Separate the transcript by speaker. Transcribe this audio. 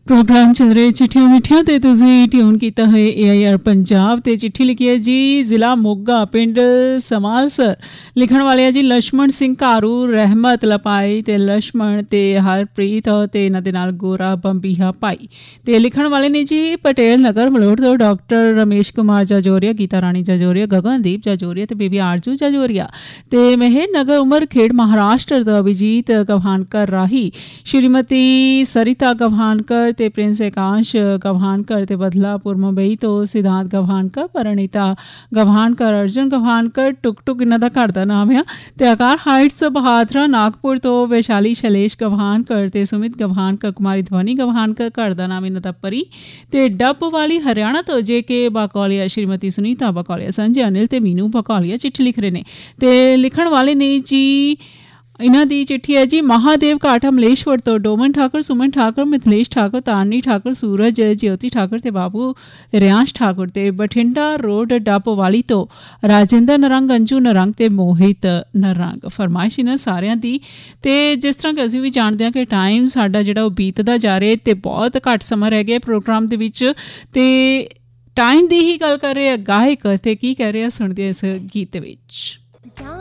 Speaker 1: Programme चल रहे चिट्ठियां मिठियां ते तुसीं ट्यून कीता है AIR पंजाब ते चिट्ठी लिखी है जी जिला मोगा पिंड समालसर लिखण वाले जी लक्ष्मण सिंह कारू रहमत लपाई ते लक्ष्मण ते हरप्रीत ते इन्हां दे नाल गोरा बंबीहा भाई ते लिखण वाले ने जी पटेल नगर मलोट तो डॉक्टर रमेश कुमार जाजोरिया गीता रानी जाजोरिया गगनदीप जाजोरिया ते बेबी आरजू जाजोरिया ते मेहर नगर उमर खेड़ महाराष्ट्र तो अभिजीत गभानकर राही श्रीमती सरिता गभानकर ते प्रिंस एकांश गभानकर ते बदलापुर मुंबई तो सिद्धांत गभानकर परिणीता गभानकर अर्जुन गभानकर टुक टुक इन्हां दा घर दा नाम है ते आकार हाइट्स बहादरा नागपुर तो वैशाली शैलेश गभानकर ते सुमित गभानकर कुमारी ध्वनि गभानकर घर दा नाम इन्हां दा परी ते डब वाली हरियाणा तो JK बाकौलिया श्रीमती सुनीता बाकौलिया संजय अनिल ते मीनू बाकौलिया चिट्ठी लिख रहे ने ते लिखण वाले ने जी इन्हां दी चिट्ठी है जी महादेव घाट अमलेश्वर तो डोमन ठाकुर सुमन ठाकुर मिथिलेश ठाकुर तारनी ठाकुर सूरज ज्योति ठाकुर ते बाबू रियांश ठाकुर ते बठिंडा रोड डप वाली तो राजेंद्र नरंग अंजू नरंग ते मोहित नरंग फरमाइश इन्हां सारिਆਂ ਦੀ ਤੇ ਜਿਸ ਤਰ੍ਹਾਂ ਕਿ ਅਸੀਂ ਵੀ ਜਾਣਦੇ ਹਾਂ ਕਿ ਟਾਈਮ ਸਾਡਾ ਜਿਹੜਾ ਉਹ ਬੀਤਦਾ ਜਾ ਰਿਹਾ ਤੇ ਬਹੁਤ ਘੱਟ ਸਮਾਂ ਰਹਿ ਗਿਆ ਪ੍ਰੋਗਰਾਮ ਦੇ ਵਿੱਚ ਤੇ ਟਾਈਮ ਦੀ ਹੀ ਗੱਲ ਕਰ ਰਹੇ ਆ ਗਾਇਕ ਤੇ ਕੀ ਕਹਿ ਰਹੇ ਆ ਸੁਣਦੇ ਇਸ ਗੀਤ ਵਿੱਚ।